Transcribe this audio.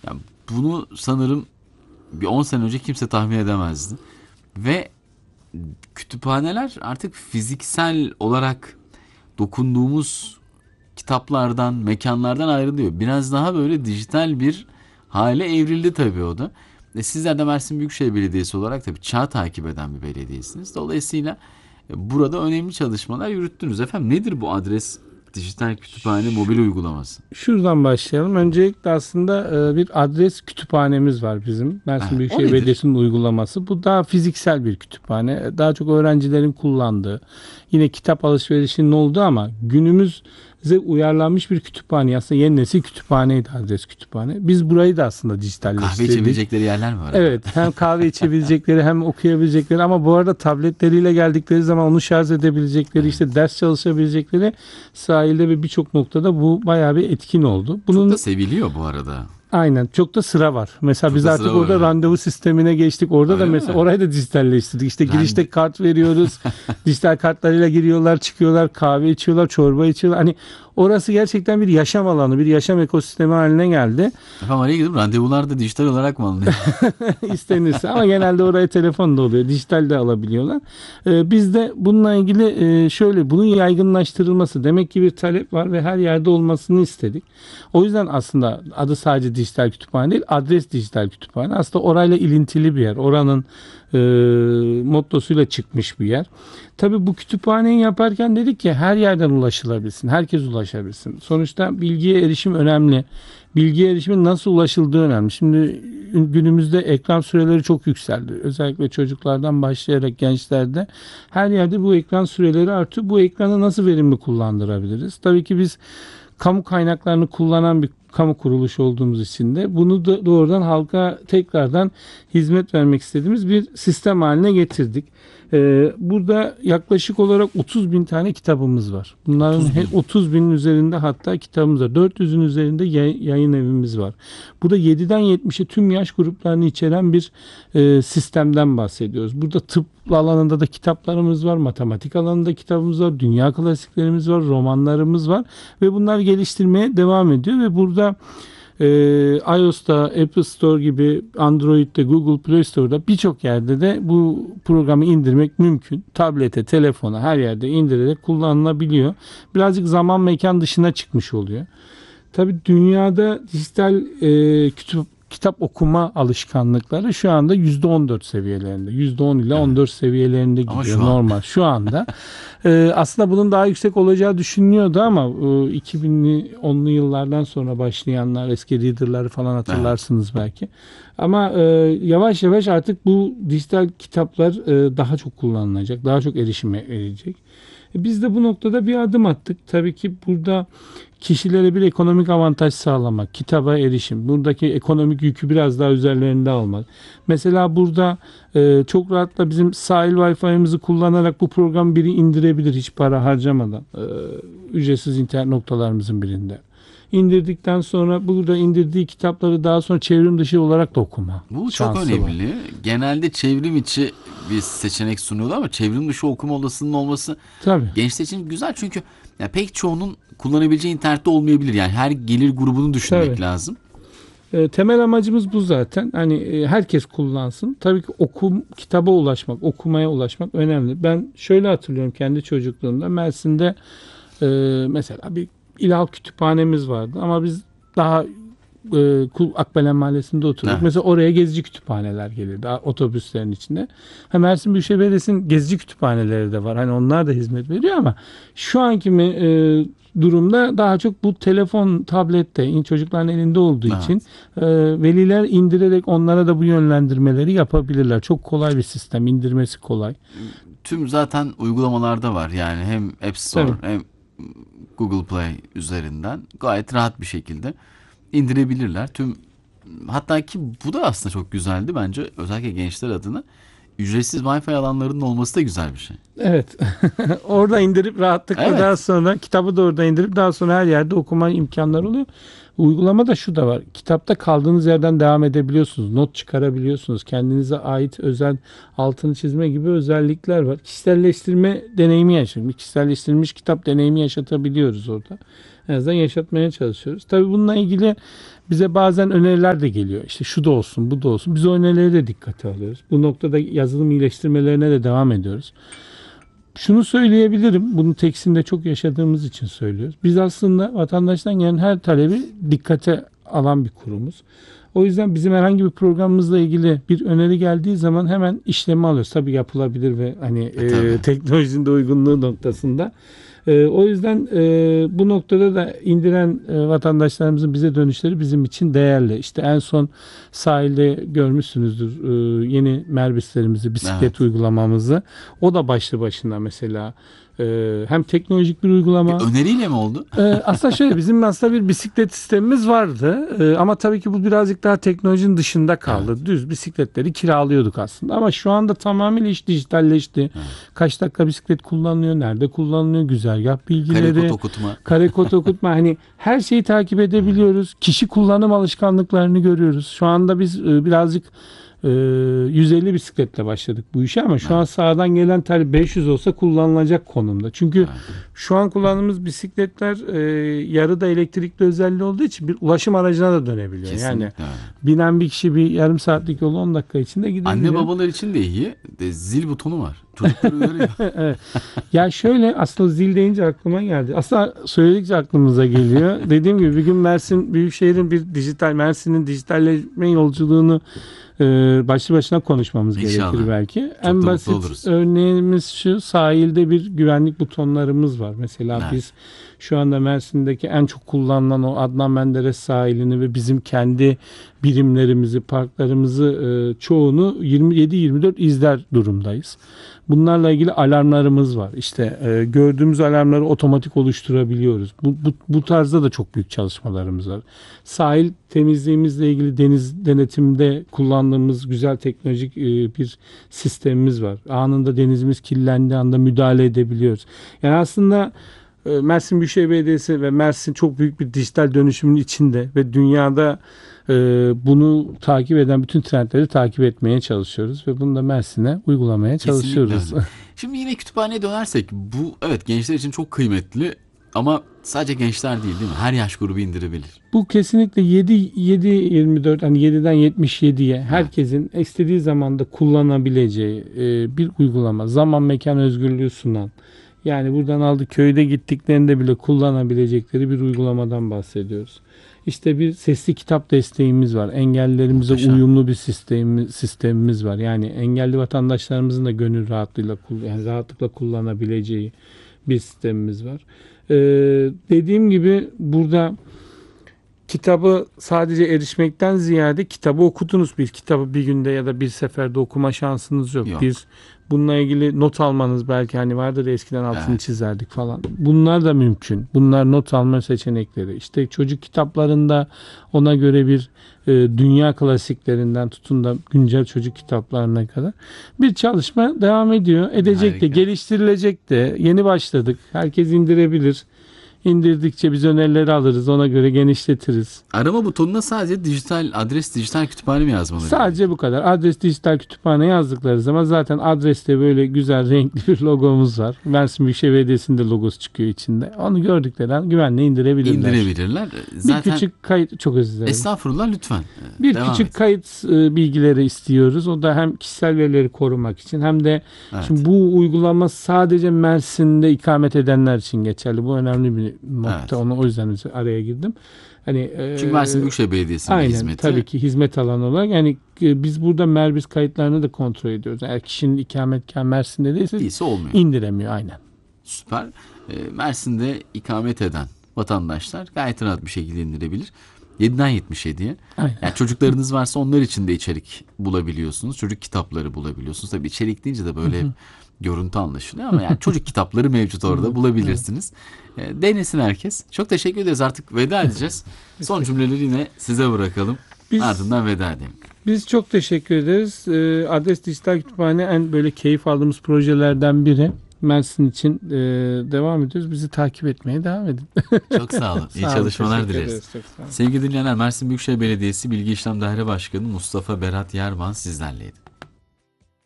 Yani bunu sanırım bir 10 sene önce kimse tahmin edemezdi. Ve kütüphaneler artık fiziksel olarak dokunduğumuz kitaplardan, mekanlardan ayrılıyor. Biraz daha böyle dijital bir hale evrildi tabii o da. Sizler de Mersin Büyükşehir Belediyesi olarak tabii çağ takip eden bir belediyesiniz. Dolayısıyla burada önemli çalışmalar yürüttünüz. Efendim nedir bu adres dijital kütüphane mobil uygulaması? Şuradan başlayalım. Öncelikle aslında bir adres kütüphanemiz var bizim. Mersin Evet, o Büyükşehir nedir? Belediyesi'nin uygulaması. Bu daha fiziksel bir kütüphane. Daha çok öğrencilerin kullandığı, yine kitap alışverişinin olduğu ama günümüze uyarlanmış bir kütüphane. Aslında yeni nesil kütüphaneydi adres kütüphane. Biz burayı da aslında Kahve dijitalleştirdik. içebilecekleri yerler mi var? Evet, hem kahve içebilecekleri hem okuyabilecekleri ama bu arada tabletleriyle geldikleri zaman onu şarj edebilecekleri, işte ders çalışabilecekleri sahilde ve birçok noktada bu bayağı bir etkin oldu. Çok Bunun da seviliyor bu arada. aynen çok da sıra var. Mesela Çok biz da artık sıra var, orada evet. randevu sistemine geçtik. Orada da Öyle mesela mi? orayı da dijitalleştirdik. İşte girişte kart veriyoruz. Dijital kartlarıyla giriyorlar, çıkıyorlar, kahve içiyorlar, çorba içiyorlar. Hani orası gerçekten bir yaşam alanı, bir yaşam ekosistemi haline geldi. Efendim araya gidip randevular da dijital olarak mı alınıyor? İstenirse ama genelde oraya telefon da oluyor. Dijital de alabiliyorlar. Biz de bununla ilgili şöyle bunun yaygınlaştırılması demek ki bir talep var ve her yerde olmasını istedik. O yüzden aslında adı sadece dijital kütüphane değil, adres dijital kütüphane. Aslında orayla ilintili bir yer. Oranın mottosuyla çıkmış bir yer. Tabii bu kütüphaneyi yaparken dedik ki her yerden ulaşılabilsin. Herkes ulaşabilsin. Sonuçta bilgiye erişim önemli. Bilgiye erişimin nasıl ulaşıldığı önemli. Şimdi günümüzde ekran süreleri çok yükseldi. Özellikle çocuklardan başlayarak gençlerde her yerde bu ekran süreleri artıyor. Bu ekranı nasıl verimli kullandırabiliriz? Tabii ki biz kamu kaynaklarını kullanan bir kamu kuruluşu olduğumuz için de bunu da doğrudan halka tekrardan hizmet vermek istediğimiz bir sistem haline getirdik. Burada yaklaşık olarak 30 bin tane kitabımız var. Bunların 30 bin. 30 binin üzerinde hatta kitabımız var. 400'ün üzerinde yayın evimiz var. Burada 7'den 70'e tüm yaş gruplarını içeren bir sistemden bahsediyoruz. Burada tıp alanında da kitaplarımız var, matematik alanında kitabımız var, dünya klasiklerimiz var, romanlarımız var ve bunlar geliştirmeye devam ediyor ve burada iOS'ta, Apple Store gibi, Android'de, Google Play Store'da birçok yerde de bu programı indirmek mümkün. Tablete, telefona her yerde indirerek kullanılabiliyor. Birazcık zaman mekan dışına çıkmış oluyor. Tabii dünyada dijital kitap okuma alışkanlıkları şu anda %14 seviyelerinde. %10 ile 14 seviyelerinde Ama gidiyor şu an. normal şu anda. Aslında bunun daha yüksek olacağı düşünülüyordu ama 2010'lu yıllardan sonra başlayanlar eski reader'ları falan hatırlarsınız belki. Ama yavaş yavaş artık bu dijital kitaplar daha çok kullanılacak, daha çok erişime erecek. Biz de bu noktada bir adım attık. Tabii ki burada kişilere bir ekonomik avantaj sağlamak, kitaba erişim, buradaki ekonomik yükü biraz daha üzerlerinde almak. Mesela burada çok rahatla bizim sahil Wi-Fi'mizi kullanarak bu programı biri indirebilir hiç para harcamadan. Ücretsiz internet noktalarımızın birinde. İndirdikten sonra burada indirdiği kitapları daha sonra çevrim dışı olarak da okuma Bu çok şansı var. önemli. Genelde çevrim içi bir seçenek sunuyorlar ama çevrim dışı okuma olasılığının olması Tabii. gençler için güzel çünkü ya pek çoğunun kullanabileceği internette olmayabilir. Yani her gelir grubunu düşünmek Tabii. lazım. Temel amacımız bu zaten. Hani herkes kullansın. Tabii ki kitaba ulaşmak, okumaya ulaşmak önemli. Ben şöyle hatırlıyorum kendi çocukluğumda Mersin'de mesela bir ilhal kütüphanemiz vardı ama biz daha Akbelen Mahallesi'nde oturuyorduk. Evet. Mesela oraya gezici kütüphaneler gelirdi otobüslerin içinde. Mersin Büyükşehir Belediyesi'nin gezici kütüphaneleri de var. Hani onlar da hizmet veriyor ama şu anki durumda daha çok bu telefon, tablette çocukların elinde olduğu Evet. için veliler indirerek onlara da bu yönlendirmeleri yapabilirler. Çok kolay bir sistem. İndirmesi kolay. Tüm zaten uygulamalarda var. Yani hem App Store Tabii. hem Google Play üzerinden gayet rahat bir şekilde indirebilirler. Hatta ki bu da aslında çok güzeldi bence özellikle gençler adına. Ücretsiz Wi-Fi alanlarının olması da güzel bir şey. Evet. Orada indirip rahatlıkla Evet. daha sonra kitabı da orada indirip daha sonra her yerde okuma imkanları oluyor. Uygulamada şu da var. Kitapta kaldığınız yerden devam edebiliyorsunuz. Not çıkarabiliyorsunuz. Kendinize ait özel altını çizme gibi özellikler var. Kişiselleştirme deneyimi yaşıyoruz. Kişiselleştirilmiş kitap deneyimi yaşatabiliyoruz orada. En azından yaşatmaya çalışıyoruz. Tabii bununla ilgili Bize bazen öneriler de geliyor. İşte şu da olsun, bu da olsun. Biz o önerileri de dikkate alıyoruz. Bu noktada yazılım iyileştirmelerine de devam ediyoruz. Şunu söyleyebilirim. Bunu Teksim'de çok yaşadığımız için söylüyoruz. Biz aslında vatandaştan gelen her talebi dikkate alan bir kurumuz. O yüzden bizim herhangi bir programımızla ilgili bir öneri geldiği zaman hemen işlemi alıyoruz. Tabii yapılabilir ve hani teknolojinin de uygunluğu noktasında. O yüzden bu noktada da indiren vatandaşlarımızın bize dönüşleri bizim için değerli. İşte en son sahilde görmüşsünüzdür yeni merbislerimizi, bisiklet uygulamamızı. O da başlı başına mesela hem teknolojik bir uygulama. Öneriyle mi oldu? Aslında şöyle, bizim aslında bir bisiklet sistemimiz vardı. Ama tabii ki bu birazcık daha teknolojinin dışında kaldı. Evet. Düz bisikletleri kiralıyorduk aslında. Ama şu anda tamamıyla iş dijitalleşti. Evet. Kaç dakika bisiklet kullanılıyor, nerede kullanılıyor, güzergah bilgileri. Kare kod okutma. Kare kod okutma. Hani her şeyi takip edebiliyoruz. Kişi kullanım alışkanlıklarını görüyoruz. Şu anda biz birazcık 150 bisikletle başladık bu işe ama şu an sağdan gelen talep 500 olsa kullanılacak konumda. Çünkü şu an kullandığımız bisikletler yarıda elektrikli özelliği olduğu için bir ulaşım aracına da dönebiliyor. Kesinlikle. Yani binen bir kişi bir yarım saatlik yolu 10 dakika içinde gidebiliyor. Anne babalar için de iyi. Zil butonu var. Çocukları uyarıyor. Evet. Ya şöyle, aslında zil deyince aklıma geldi. Aslında söyledikçe aklımıza geliyor. Dediğim gibi bir gün Mersin Büyükşehir'in Mersin'in dijitalleşme yolculuğunu başlı başına konuşmamız İnşallah. Gerekir belki. Çok en basit örneğimiz şu: sahilde bir güvenlik butonlarımız var. Mesela biz şu anda Mersin'deki en çok kullanılan o Adnan Menderes sahilini ve bizim kendi birimlerimizi, parklarımızı çoğunu 27-24 izler durumdayız. Bunlarla ilgili alarmlarımız var. İşte gördüğümüz alarmları otomatik oluşturabiliyoruz. Bu tarzda da çok büyük çalışmalarımız var. Sahil temizliğimizle ilgili deniz denetiminde kullandığımız güzel teknolojik bir sistemimiz var. Anında denizimiz kirlendiği anda müdahale edebiliyoruz. Yani aslında Mersin Büyükşehir Belediyesi ve Mersin çok büyük bir dijital dönüşümün içinde ve dünyada bunu takip eden bütün trendleri takip etmeye çalışıyoruz ve bunu da Mersin'e uygulamaya çalışıyoruz. Şimdi yine kütüphaneye dönersek, bu evet gençler için çok kıymetli ama sadece gençler değil mi? Her yaş grubu indirebilir. Bu kesinlikle 7-24, hani 7'den 77'ye herkesin istediği zamanda kullanabileceği bir uygulama. Zaman mekan özgürlüğü sunan. Yani buradan aldık, köyde gittiklerinde bile kullanabilecekleri bir uygulamadan bahsediyoruz. İşte bir sesli kitap desteğimiz var. Engellilerimize uyumlu bir sistemimiz var. Yani engelli vatandaşlarımızın da gönül rahatlıkla kullanabileceği bir sistemimiz var. Dediğim gibi burada kitabı sadece erişmekten ziyade kitabı okudunuz. Bir kitabı bir günde ya da bir seferde okuma şansınız yok. Bununla ilgili not almanız belki, hani vardır eskiden altını çizerdik falan. Bunlar da mümkün. Bunlar not alma seçenekleri. İşte çocuk kitaplarında ona göre bir dünya klasiklerinden tutun da güncel çocuk kitaplarına kadar bir çalışma devam ediyor. Edecek de, geliştirilecek de. Yeni başladık. Herkes indirebilir. İndirdikçe biz önerileri alırız. Ona göre genişletiriz. Arama butonuna sadece adres dijital kütüphane mi yazmaları? Sadece bu kadar. Adres dijital kütüphane yazdıkları zaman zaten adreste böyle güzel renkli bir logomuz var. Mersin Büyükşehir Belediyesi'nin de logosu çıkıyor içinde. Onu gördükleri an güvenle indirebilirler. Zaten bir küçük kayıt, çok özür dilerim. Estağfurullah, lütfen. Bir küçük kayıt bilgileri istiyoruz. O da hem kişisel verileri korumak için hem de şimdi bu uygulama sadece Mersin'de ikamet edenler için geçerli. Bu önemli bir nokta. O yüzden araya girdim. Hani çünkü Mersin Büyükşehir Belediyesi'nin hizmeti. Tabii ki hizmet alanı olarak. Yani biz burada Merbis kayıtlarını da kontrol ediyoruz. Eğer kişinin ikametgahı Mersin'de değilse olmuyor. İndiremiyor aynen. Süper. Mersin'de ikamet eden vatandaşlar gayet rahat bir şekilde indirebilir. 7'den 77'ye. Yani çocuklarınız varsa onlar için de içerik bulabiliyorsunuz. Çocuk kitapları bulabiliyorsunuz. Tabii içerik deyince de böyle görüntü anlaşılıyor ama yani çocuk kitapları mevcut orada, bulabilirsiniz. Denesin herkes. Çok teşekkür ederiz. Artık veda edeceğiz. Son cümleleri yine size bırakalım. Ardından veda edelim. Biz çok teşekkür ederiz. Adres Dijital Kütüphane en böyle keyif aldığımız projelerden biri. Mersin için devam ediyoruz. Bizi takip etmeye devam edin. Çok sağ olun. İyi çalışmalar dileriz. Sevgili dinleyenler, Mersin Büyükşehir Belediyesi Bilgi İşlem Daire Başkanı Mustafa Berat Yerban sizlerleydi.